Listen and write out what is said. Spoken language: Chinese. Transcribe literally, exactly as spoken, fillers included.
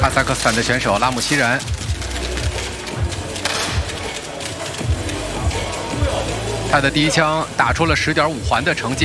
哈萨克斯坦的选手拉姆西然，他的第一枪打出了十点五环的成绩。